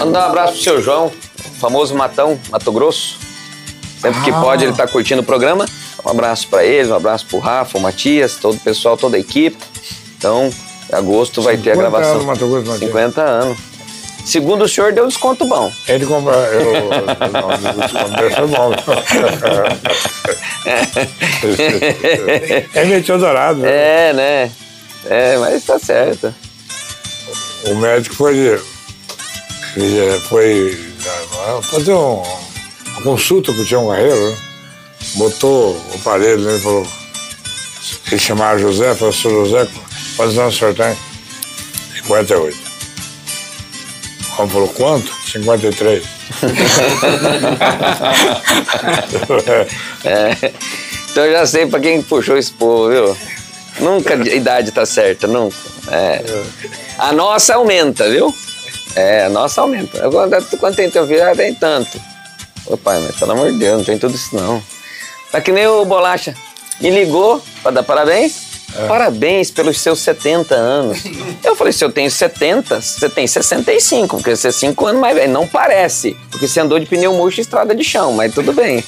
Mandar um abraço pro seu João, o famoso Matão, Mato Grosso. Sempre que pode, ele tá curtindo o programa. Um abraço para eles, um abraço pro Rafa, o Matias, todo o pessoal, toda a equipe. Então, em agosto vai ter a gravação. 50 anos, Mato Grosso, Matias. 50 anos. Segundo o senhor, deu desconto bom. Ele compra. Foi bom. É meio dourado, né? É, né? É, mas tá certo. O médico foi fazer uma consulta com o Tião Carreiro, né? Botou o aparelho, né? Ele falou. Ele chamava José, falou: Sr. José, quantos anos o senhor tem? 58. O homem falou: quanto? 53. Então eu já sei pra quem puxou esse povo, viu? Nunca a idade tá certa, nunca. A nossa aumenta, viu? A nossa aumenta. Quanto tem teu filho? Tem tanto. Ô pai, mas pelo amor de Deus, não tem tudo isso não. Tá que nem o Bolacha. Me ligou pra dar parabéns. Parabéns pelos seus 70 anos. Eu falei, se eu tenho 70, você tem 65, porque você é 5 anos mais velho. Não parece, porque você andou de pneu murcho e estrada de chão, mas tudo bem.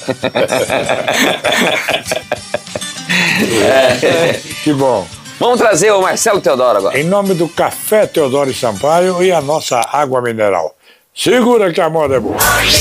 Que bom. Vamos trazer o Marcelo Teodoro agora. Em nome do Café Teodoro Sampaio e a nossa água mineral. Segura que a moda é boa.